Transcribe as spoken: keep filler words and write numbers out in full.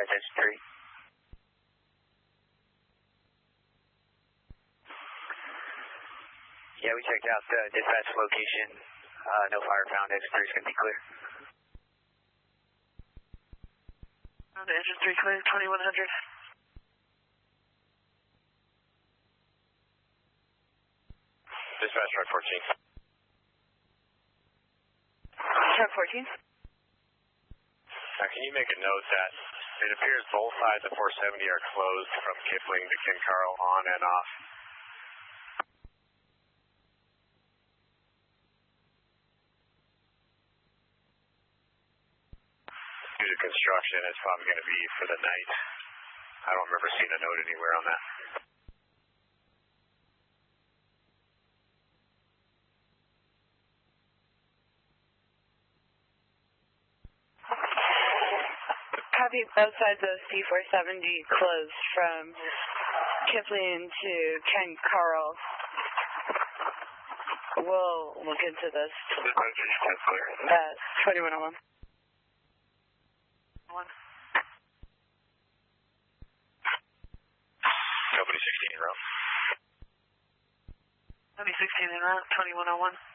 Dispatch engine three. Yeah, we checked out the dispatch location. Uh, no fire found. Engine three is going to be clear. On the engine three clear, twenty-one hundred. Dispatch, truck fourteen. Truck fourteen. Now, can you make a note that it appears both sides of four seventy are closed from Kipling to Ken Carl on and off? Due to construction, it's probably going to be for the night. I don't remember seeing a note anywhere on that. Copy, both sides of C four seventy closed from Kipling to Ken Carl. We'll look into this. That's twenty-one oh one. One. Company sixteen en route. Company sixteen en route, twenty-one oh one.